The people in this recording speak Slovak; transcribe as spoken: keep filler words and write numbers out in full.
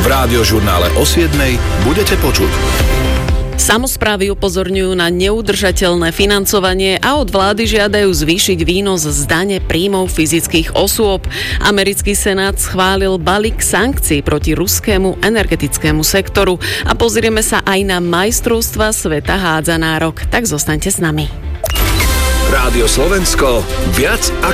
V Rádiožurnále o siedmej budete počuť. Samosprávy upozorňujú na neudržateľné financovanie a od vlády žiadajú zvýšiť výnos z dane príjmov fyzických osôb. Americký senát schválil balík sankcií proti ruskému energetickému sektoru a pozrieme sa aj na majstrovstvá sveta hádzanárok. Tak zostaňte s nami. Rádio Slovensko, viac ako